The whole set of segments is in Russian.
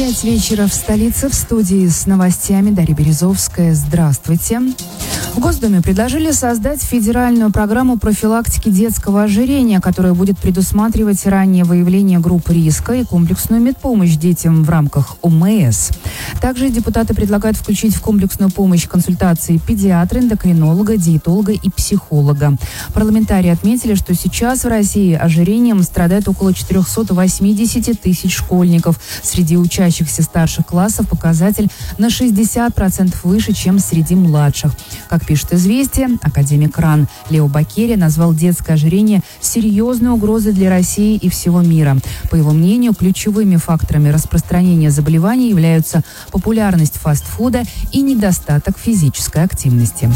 5 вечера в столице. В студии с новостями Дарья Березовская. Здравствуйте. В Госдуме предложили создать федеральную программу профилактики детского ожирения, которая будет предусматривать раннее выявление групп риска и комплексную медпомощь детям в рамках ОМС. Также депутаты предлагают включить в комплексную помощь консультации педиатра, эндокринолога, диетолога и психолога. Парламентарии отметили, что сейчас в России ожирением страдает около 480 тысяч школьников. Среди учащихся старших классов показатель на 60% выше, чем среди младших. Как пишет «Известия», академик РАН Лео Бакерия назвал детское ожирение серьезной угрозой для России и всего мира. По его мнению, ключевыми факторами распространения заболеваний являются популярность фастфуда и недостаток физической активности.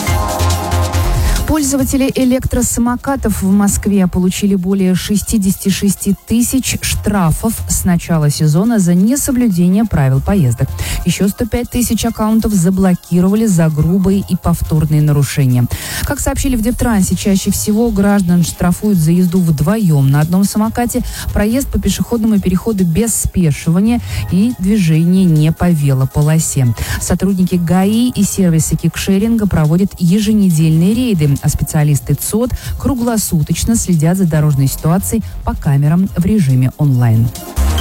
Пользователи электросамокатов в Москве получили более 66 тысяч штрафов с начала сезона за несоблюдение правил поездок. Еще 105 тысяч аккаунтов заблокировали за грубые и повторные нарушения. Как сообщили в Дептрансе, чаще всего граждан штрафуют за езду вдвоем на одном самокате, проезд по пешеходному переходу без спешивания и движение не по велополосе. Сотрудники ГАИ и сервиса кикшеринга проводят еженедельные рейды, а специалисты ЦОД круглосуточно следят за дорожной ситуацией по камерам в режиме онлайн.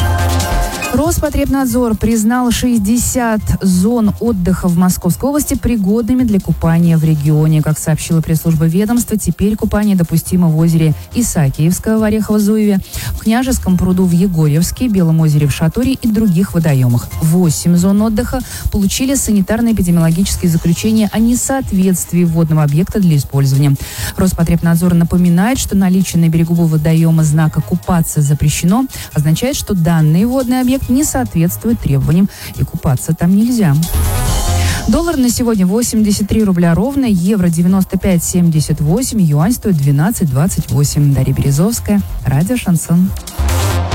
Роспотребнадзор признал 60 зон отдыха в Московской области пригодными для купания в регионе. Как сообщила пресс-служба ведомства, теперь купание допустимо в озере Исаакиевское в Орехово-Зуеве, в Княжеском пруду в Егорьевске, Белом озере в Шаторе и других водоемах. 8 зон отдыха получили санитарно-эпидемиологические заключения о несоответствии водного объекта для использования. Роспотребнадзор напоминает, что наличие на берегу водоема знака «Купаться запрещено» означает, что данный водный объект не соответствует требованиям и купаться там нельзя. Доллар на сегодня 83 рубля ровно, евро 95,78, юань стоит 12,28. Дарья Березовская, радио «Шансон».